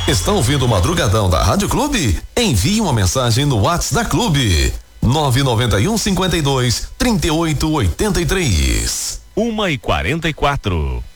Está ouvindo o Madrugadão da Rádio Clube? Envie uma mensagem no WhatsApp da Clube. 991 52 38 83. 1h44.